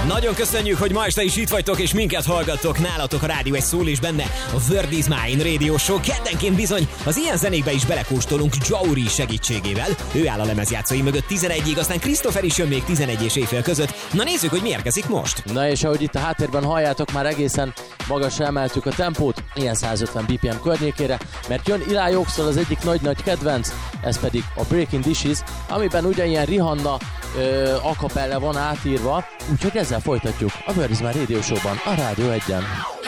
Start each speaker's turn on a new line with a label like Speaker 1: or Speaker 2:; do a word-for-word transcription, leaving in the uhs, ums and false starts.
Speaker 1: Nagyon köszönjük, hogy ma este is itt vagytok, és minket hallgattok. Nálatok a rádió egy szól, és benne a Word is Mine Radio Show. Keddenként bizony az ilyen zenékbe is belekóstolunk Jauri segítségével. Ő áll a lemezjátszói mögött tizenegyig, aztán Christopher is jön még tizenegy és éjfél között. Na nézzük, hogy mi érkezik most.
Speaker 2: Na és ahogy itt a háttérben halljátok, már egészen magasra emeltük a tempót, ilyen száz ötven bé pé em környékére, mert jön Eli Oxxal az egyik nagy-nagy kedvenc, ez pedig a Breaking Dishes, amiben ugyanilyen Rihanna ö, acapella van átírva, úgyhogy ezzel folytatjuk a Word is Mine Radio Show-ban, a Rádió egyen.